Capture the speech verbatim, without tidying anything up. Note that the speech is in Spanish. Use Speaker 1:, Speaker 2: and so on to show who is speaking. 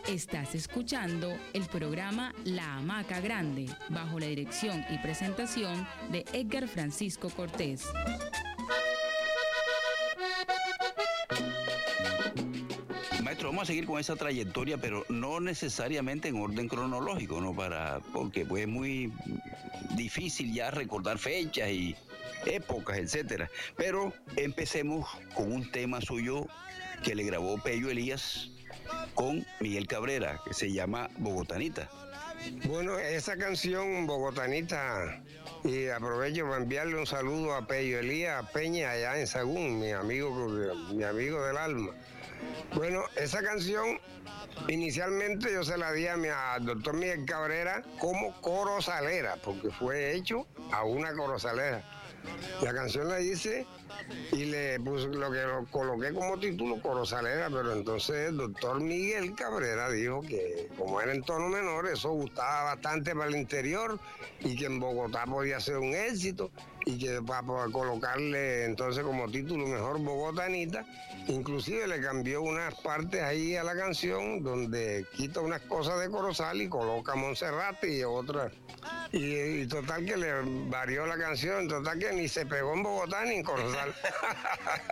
Speaker 1: Estás escuchando el programa La Hamaca Grande, bajo la dirección y presentación de Edgar Francisco Cortés.
Speaker 2: Maestro, vamos a seguir con esa trayectoria, pero no necesariamente en orden cronológico, ¿no? Para, porque pues es muy difícil ya recordar fechas y épocas, etcétera. Pero empecemos con un tema suyo que le grabó Pello Elías con Miguel Cabrera, que se llama Bogotanita.
Speaker 3: Bueno, esa canción Bogotanita, y aprovecho para enviarle un saludo a Pello Elías Peña allá en Sagún, mi amigo, mi amigo del alma. Bueno, esa canción inicialmente yo se la di a mi al doctor Miguel Cabrera como corozalera, porque fue hecho a una corozalera. La canción la hice y le puse lo que lo coloqué como título corozalera, pero entonces el doctor Miguel Cabrera dijo que como era en tono menor, eso gustaba bastante para el interior y que en Bogotá podía ser un éxito y que para, para colocarle entonces como título mejor Bogotanita, inclusive le cambió unas partes ahí a la canción donde quita unas cosas de Corozal y coloca Monserrate y otras. Y, y total que le varió la canción, total que ni se pegó en Bogotá ni en Corozal.